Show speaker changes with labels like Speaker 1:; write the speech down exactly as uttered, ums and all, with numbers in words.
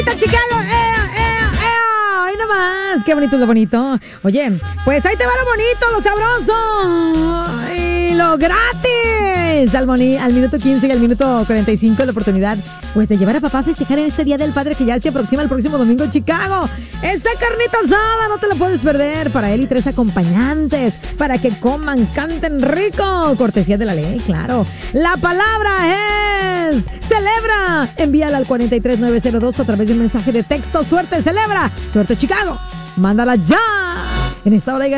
Speaker 1: bonita, Chicago! ¡Ea, ea, ea! ¡Ay, nomás! ¡Qué bonito es lo bonito! Oye, pues ahí te va lo bonito, lo sabroso y lo gratis. Al, moni- al minuto quince y al minuto cuarenta y cinco la oportunidad, pues, de llevar a papá a festejar en este Día del Padre que ya se aproxima el próximo domingo en Chicago. Esa carnita asada no te la puedes perder. Para él y tres acompañantes, para que coman, canten rico. Cortesía de la ley, claro. La palabra es celebra. Envíala al cuatro tres nueve cero dos a través de un mensaje de texto. Suerte, celebra. Suerte, Chicago. Mándala ya. En esta hora